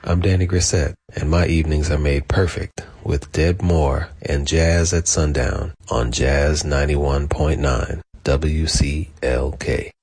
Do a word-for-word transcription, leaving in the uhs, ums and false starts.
I'm Danny Grissett, and my evenings are made perfect with Deb Moore and Jazz at Sundown on Jazz ninety-one point nine W C L K.